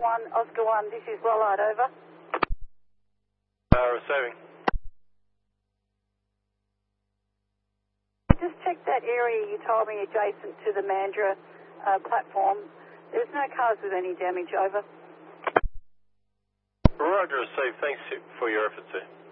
Oscar 1, this is Rollard, over. Receiving. Just check that area you told me adjacent to the Mandurah platform. There's no cars with any damage, over. Roger, received. Thanks for your efforts, sir.